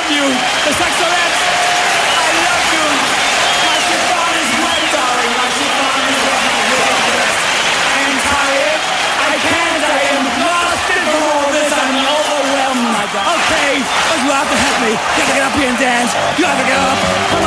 you. The Saxonettes, I love you. My chiffon is wet, darling. My chiffon is wet. I am tired. I can't. I am exhausted from all this. I'm overwhelmed, my God. Okay, but you have to help me. You have to get up here and dance. You have to get up.